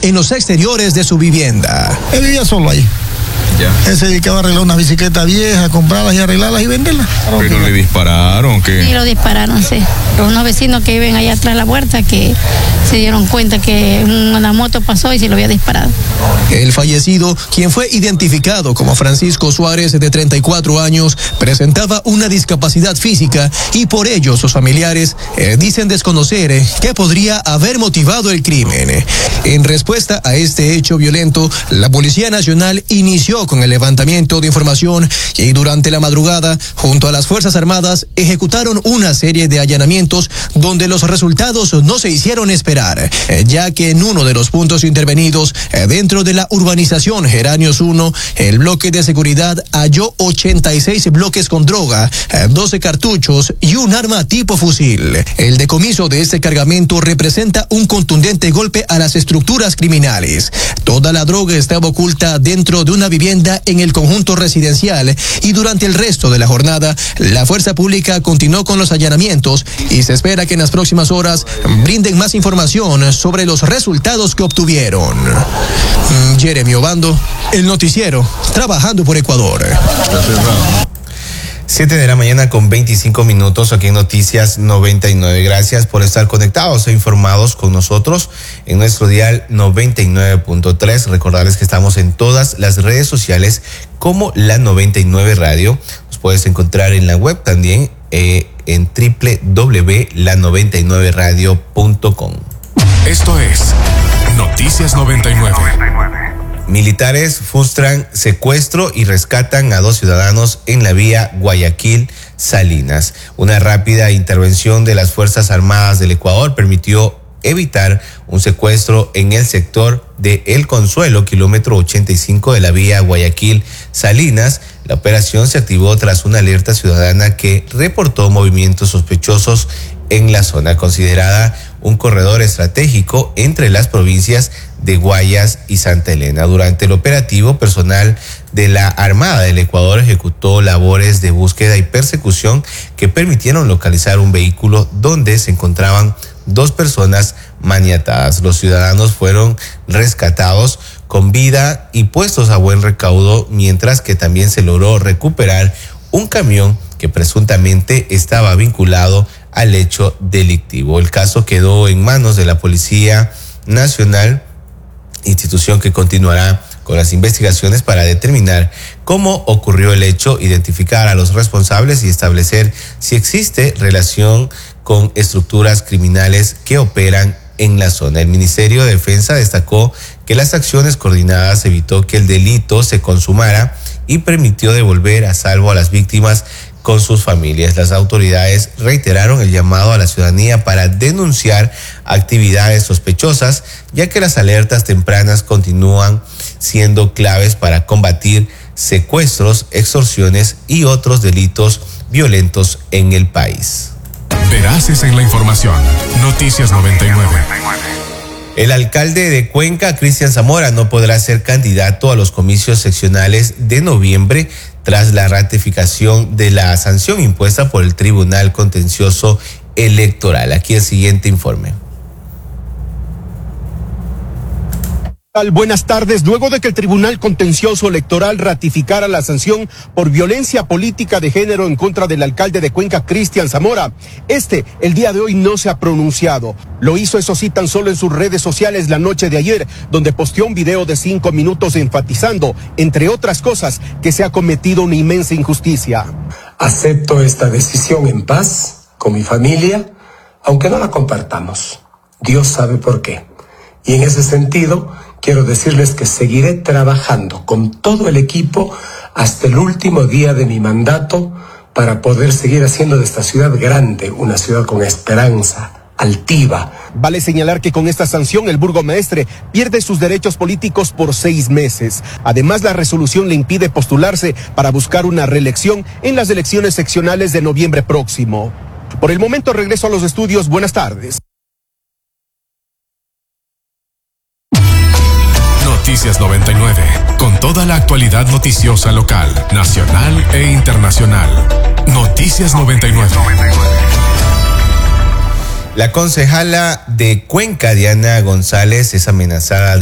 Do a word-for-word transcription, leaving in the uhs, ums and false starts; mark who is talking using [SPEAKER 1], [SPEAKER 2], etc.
[SPEAKER 1] en los exteriores de su vivienda.
[SPEAKER 2] Él vivía solo ahí. Ya. Él se dedicaba a arreglar una bicicleta vieja, comprarlas y arreglarlas y venderlas.
[SPEAKER 3] ¿Pero le dispararon? ¿Qué?
[SPEAKER 4] Sí, lo dispararon, sí. Unos vecinos que viven allá atrás de la huerta que se dieron cuenta que una moto pasó y se lo había disparado.
[SPEAKER 1] El fallecido, quien fue identificado como Francisco Suárez, de treinta y cuatro años, presentaba una discapacidad física y por ello sus familiares eh, dicen desconocer eh, qué podría haber motivado el crimen. En respuesta a este hecho violento, la Policía Nacional inició con el levantamiento de información y durante la madrugada, junto a las Fuerzas Armadas, ejecutaron una serie de allanamientos donde los resultados no se hicieron esperar, eh, ya que en uno de los puntos intervenidos, eh, dentro de la urbanización Geranios uno, el bloque de seguridad halló ochenta y seis bloques con droga, eh, doce cartuchos y un arma tipo fusil. El decomiso de este cargamento representa un contundente golpe a las estructuras criminales. Toda la droga estaba oculta dentro de una vivienda en el conjunto residencial y durante el resto de la jornada, la fuerza pública continuó con los allanamientos y se espera que en las próximas horas brinden más información sobre los resultados que obtuvieron. Jeremy Obando, el noticiero, trabajando por Ecuador.
[SPEAKER 5] siete de la mañana con veinticinco minutos aquí en Noticias noventa y nueve. Gracias por estar conectados e informados con nosotros en nuestro dial noventa y nueve punto tres. Recordarles que estamos en todas las redes sociales como La noventa y nueve Radio. Nos puedes encontrar en la web también eh, en doble u doble u doble u punto la noventa y nueve radio punto com.
[SPEAKER 6] Esto es Noticias noventa y nueve.
[SPEAKER 5] Militares frustran secuestro y rescatan a dos ciudadanos en la vía Guayaquil-Salinas. Una rápida intervención de las Fuerzas Armadas del Ecuador permitió evitar un secuestro en el sector de El Consuelo, kilómetro ochenta y cinco de la vía Guayaquil-Salinas. La operación se activó tras una alerta ciudadana que reportó movimientos sospechosos en la zona, considerada un corredor estratégico entre las provincias de Guayas y Santa Elena. Durante el operativo, personal de la Armada del Ecuador ejecutó labores de búsqueda y persecución que permitieron localizar un vehículo donde se encontraban dos personas maniatadas. Los ciudadanos fueron rescatados con vida y puestos a buen recaudo, mientras que también se logró recuperar un camión que presuntamente estaba vinculado al hecho delictivo. El caso quedó en manos de la Policía Nacional, institución que continuará con las investigaciones para determinar cómo ocurrió el hecho, identificar a los responsables y establecer si existe relación con estructuras criminales que operan en la zona. El Ministerio de Defensa destacó que las acciones coordinadas evitó que el delito se consumara y permitió devolver a salvo a las víctimas con sus familias. Las autoridades reiteraron el llamado a la ciudadanía para denunciar actividades sospechosas, ya que las alertas tempranas continúan siendo claves para combatir secuestros, extorsiones y otros delitos violentos en el país.
[SPEAKER 6] Veraces en la información. Noticias noventa y nueve.
[SPEAKER 5] El alcalde de Cuenca, Cristian Zamora, no podrá ser candidato a los comicios seccionales de noviembre tras la ratificación de la sanción impuesta por el Tribunal Contencioso Electoral. Aquí el siguiente informe.
[SPEAKER 7] Buenas tardes. Luego de que el Tribunal Contencioso Electoral ratificara la sanción por violencia política de género en contra del alcalde de Cuenca, Cristian Zamora, este el día de hoy no se ha pronunciado. Lo hizo, eso sí, tan solo en sus redes sociales la noche de ayer, donde posteó un video de cinco minutos enfatizando, entre otras cosas, que se ha cometido una inmensa injusticia.
[SPEAKER 8] Acepto esta decisión en paz con mi familia, aunque no la compartamos. Dios sabe por qué. Y en ese sentido, quiero decirles que seguiré trabajando con todo el equipo hasta el último día de mi mandato para poder seguir haciendo de esta ciudad grande una ciudad con esperanza, altiva.
[SPEAKER 7] Vale señalar que con esta sanción el burgomaestre pierde sus derechos políticos por seis meses. Además, la resolución le impide postularse para buscar una reelección en las elecciones seccionales de noviembre próximo. Por el momento regreso a los estudios. Buenas tardes.
[SPEAKER 6] Noticias noventa y nueve, con toda la actualidad noticiosa local, nacional e internacional. Noticias noventa y nueve.
[SPEAKER 5] La concejala de Cuenca, Diana González, es amenazada de